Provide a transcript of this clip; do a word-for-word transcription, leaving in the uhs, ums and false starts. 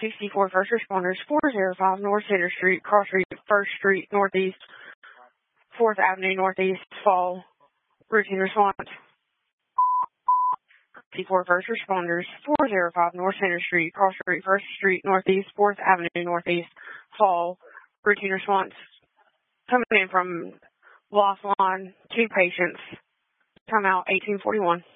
sixty-four First Responders, four oh five North Center Street, Cross Street, First Street Northeast, fourth Avenue Northeast, Fall. Routine response. sixty-four First Responders, four oh five North Center Street, Cross Street, First Street Northeast, fourth Avenue Northeast, Fall. Routine response. Coming in from Lost Line, two patients. Time out eighteen forty-one.